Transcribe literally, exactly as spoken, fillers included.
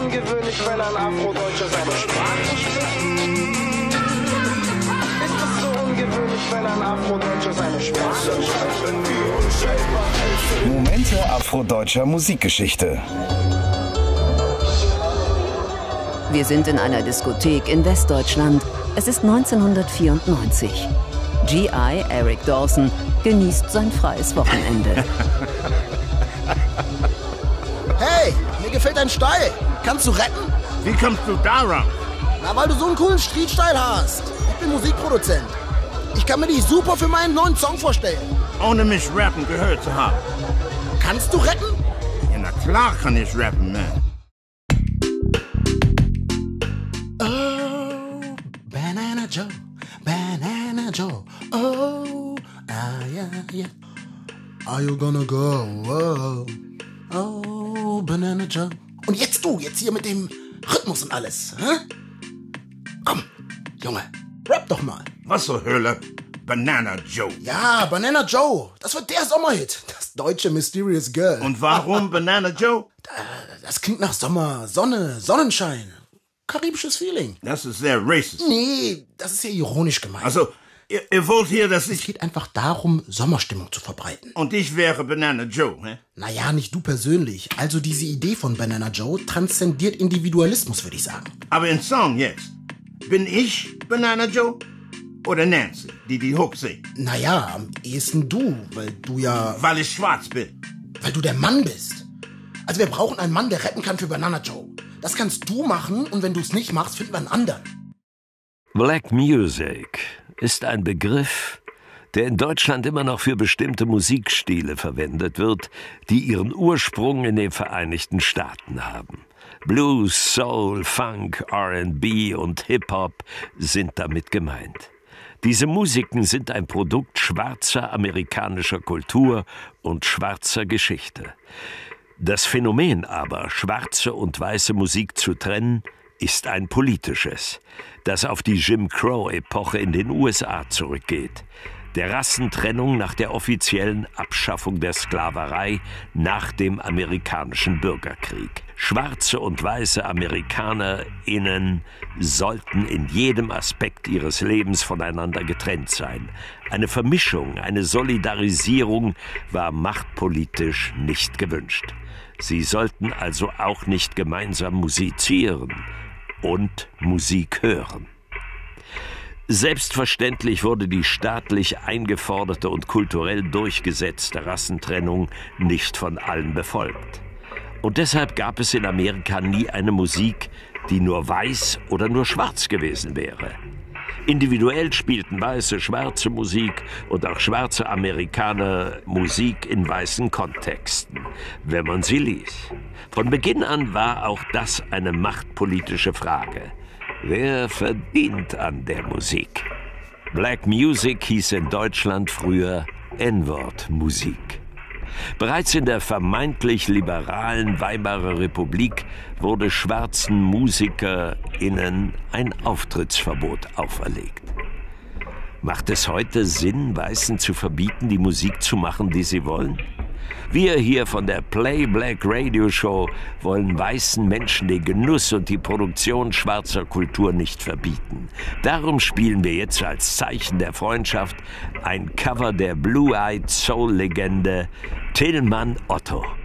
ungewöhnlich, wenn ein Afrodeutscher seine Sprache spricht? Ist es so ungewöhnlich, wenn ein Afrodeutscher seine Sprache spricht? Momente afrodeutscher Musikgeschichte. Wir sind in einer Diskothek in Westdeutschland. Es ist neunzehnhundertvierundneunzig. G I Eric Dawson genießt sein freies Wochenende. Hey, mir gefällt dein Style. Kannst du rappen? Wie kommst du darauf? Na, weil du so einen coolen Street-Style hast. Ich bin Musikproduzent. Ich kann mir dich super für meinen neuen Song vorstellen. Ohne mich rappen gehört zu haben. Kannst du rappen? Ja, na klar kann ich rappen, man. Oh, Banana Joe, Banana Joe. Oh, ah, yeah, yeah. Are you gonna go? Oh, oh, Banana Joe. Und jetzt du, jetzt hier mit dem Rhythmus und alles. Hä? Komm, Junge, rap doch mal. Was zur Hölle? Banana Joe. Ja, Banana Joe. Das wird der Sommerhit. Das deutsche Mysterious Girl. Und warum Banana Joe? Das klingt nach Sommer, Sonne, Sonnenschein. Karibisches Feeling. Das ist sehr racist. Nee, das ist ja ironisch gemeint. Also, ihr, ihr wollt hier, dass es ich... geht einfach darum, Sommerstimmung zu verbreiten. Und ich wäre Banana Joe, hä? Naja, nicht du persönlich. Also diese Idee von Banana Joe transzendiert Individualismus, würde ich sagen. Aber im Song jetzt. Bin ich Banana Joe? Oder Nancy, die die Hook singt? Naja, am ehesten du, weil du ja... Weil ich schwarz bin. Weil du der Mann bist. Also wir brauchen einen Mann, der rappen kann für Banana Joe. Das kannst du machen und wenn du es nicht machst, finden wir einen anderen. Black Music ist ein Begriff, der in Deutschland immer noch für bestimmte Musikstile verwendet wird, die ihren Ursprung in den Vereinigten Staaten haben. Blues, Soul, Funk, R and B und Hip-Hop sind damit gemeint. Diese Musiken sind ein Produkt schwarzer amerikanischer Kultur und schwarzer Geschichte. Das Phänomen aber, schwarze und weiße Musik zu trennen, ist ein politisches, das auf die Jim Crow-Epoche in den U S A zurückgeht. Der Rassentrennung nach der offiziellen Abschaffung der Sklaverei nach dem amerikanischen Bürgerkrieg. Schwarze und weiße AmerikanerInnen sollten in jedem Aspekt ihres Lebens voneinander getrennt sein. Eine Vermischung, eine Solidarisierung war machtpolitisch nicht gewünscht. Sie sollten also auch nicht gemeinsam musizieren und Musik hören. Selbstverständlich wurde die staatlich eingeforderte und kulturell durchgesetzte Rassentrennung nicht von allen befolgt. Und deshalb gab es in Amerika nie eine Musik, die nur weiß oder nur schwarz gewesen wäre. Individuell spielten weiße, schwarze Musik und auch schwarze Amerikaner Musik in weißen Kontexten, wenn man sie ließ. Von Beginn an war auch das eine machtpolitische Frage. Wer verdient an der Musik? Black Music hieß in Deutschland früher N-Wort-Musik. Bereits in der vermeintlich liberalen Weimarer Republik wurde schwarzen MusikerInnen ein Auftrittsverbot auferlegt. Macht es heute Sinn, Weißen zu verbieten, die Musik zu machen, die sie wollen? Wir hier von der Play Black Radio Show wollen weißen Menschen den Genuss und die Produktion schwarzer Kultur nicht verbieten. Darum spielen wir jetzt als Zeichen der Freundschaft ein Cover der Blue-Eyed Soul-Legende Tillmann Otto.